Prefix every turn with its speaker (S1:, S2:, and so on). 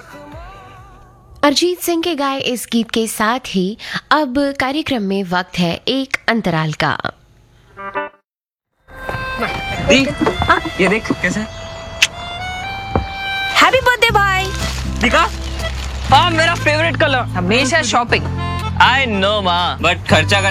S1: अरिजीत सिंह के गाए इस गीत के साथ ही अब कार्यक्रम में वक्त है एक अंतराल का।
S2: दी, ये देख कैसे है?
S3: हैप्पी बर्थडे भाई।
S2: दिखा? हाँ, मेरा फेवरेट कलर।
S3: हमेशा शॉपिंग।
S2: आई नो माँ, बट खर्चा